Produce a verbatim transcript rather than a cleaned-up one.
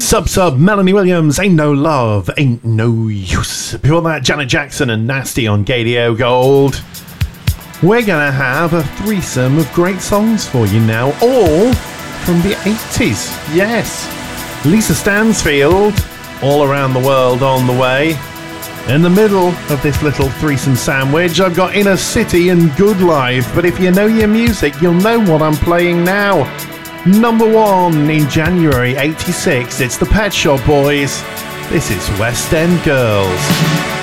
Sub Sub, Melanie Williams, Ain't No Love, Ain't No Use. Before that, Janet Jackson and Nasty on Gadio Gold. We're gonna have a threesome of great songs for you now, all from the eighties. Yes, Lisa Stansfield, All Around the World on the way. In the middle of this little threesome sandwich, I've got Inner City and Good Life, but if you know your music, you'll know what I'm playing now. Number one in January eighty-six, it's the Pet Shop Boys. This is West End Girls.